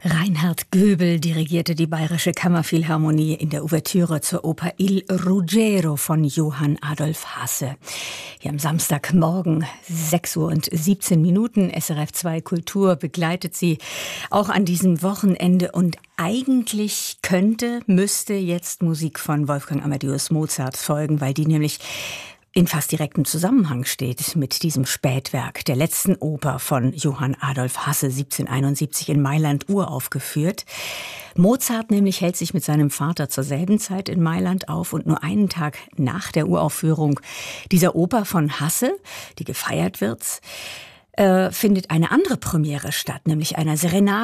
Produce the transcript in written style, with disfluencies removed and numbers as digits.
Reinhard Göbel dirigierte die Bayerische Kammerphilharmonie in der Ouvertüre zur Oper Il Ruggiero von Johann Adolf Hasse. Hier am Samstagmorgen, 6:17 Uhr, SRF 2 Kultur begleitet Sie auch an diesem Wochenende. Und eigentlich müsste jetzt Musik von Wolfgang Amadeus Mozart folgen, weil die nämlich in fast direktem Zusammenhang steht mit diesem Spätwerk, der letzten Oper von Johann Adolf Hasse, 1771 in Mailand uraufgeführt. Mozart nämlich hält sich mit seinem Vater zur selben Zeit in Mailand auf und nur einen Tag nach der Uraufführung dieser Oper von Hasse, die gefeiert wird, findet eine andere Premiere statt, nämlich einer Serenade